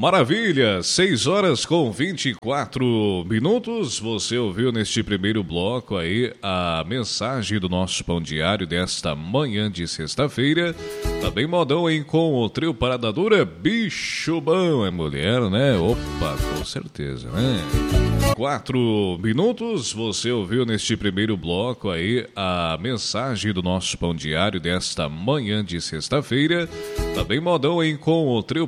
Maravilha, 6 horas com 24 minutos. Você ouviu neste primeiro bloco aí a mensagem do nosso pão diário desta manhã de sexta-feira. Também modão, hein, com o trio Parada Dura, bicho bom, é mulher, né? Opa, com certeza, né? 4 minutos, você ouviu neste primeiro bloco aí a mensagem do nosso pão diário desta manhã de sexta-feira. Também modão, hein, com o trio